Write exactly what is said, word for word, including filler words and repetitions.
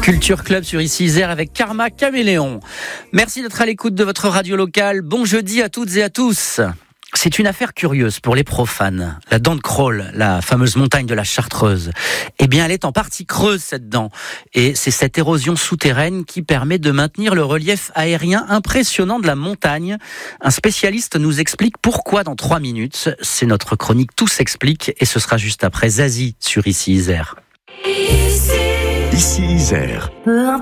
Culture Club sur Ici Isère avec Karma Caméléon. Merci d'être à l'écoute de votre radio locale. Bon jeudi à toutes et à tous. C'est une affaire curieuse pour les profanes. La dent de Crolles, la fameuse montagne de la Chartreuse, eh bien, elle est en partie creuse, cette dent. Et c'est cette érosion souterraine qui permet de maintenir le relief aérien impressionnant de la montagne. Un spécialiste nous explique pourquoi dans trois minutes. C'est notre chronique Tout s'explique et ce sera juste après Zazie sur Ici Isère. Ici Isère. Peu importe